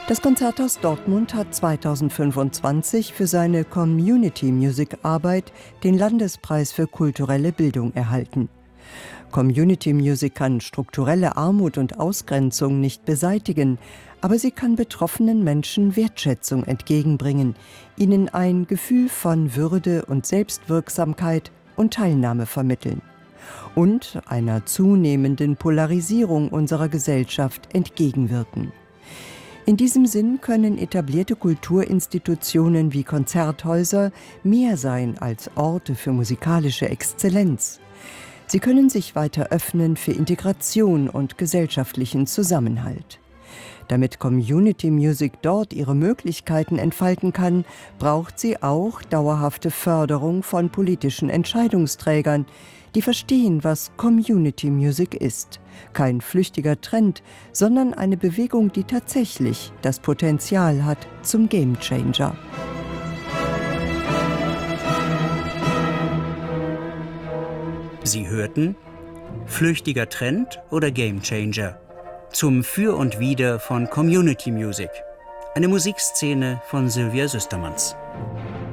Das Konzerthaus Dortmund hat 2025 für seine Community-Music-Arbeit den Landespreis für kulturelle Bildung erhalten. Community Music kann strukturelle Armut und Ausgrenzung nicht beseitigen, aber sie kann betroffenen Menschen Wertschätzung entgegenbringen, ihnen ein Gefühl von Würde und Selbstwirksamkeit und Teilnahme vermitteln und einer zunehmenden Polarisierung unserer Gesellschaft entgegenwirken. In diesem Sinn können etablierte Kulturinstitutionen wie Konzerthäuser mehr sein als Orte für musikalische Exzellenz. Sie können sich weiter öffnen für Integration und gesellschaftlichen Zusammenhalt. Damit Community Music dort ihre Möglichkeiten entfalten kann, braucht sie auch dauerhafte Förderung von politischen Entscheidungsträgern, die verstehen, was Community Music ist. Kein flüchtiger Trend, sondern eine Bewegung, die tatsächlich das Potenzial hat zum Gamechanger. Sie hörten Flüchtiger Trend oder Gamechanger? Zum Für und Wider von Community Music. Eine Musikszene von Sylvia Süstermanns.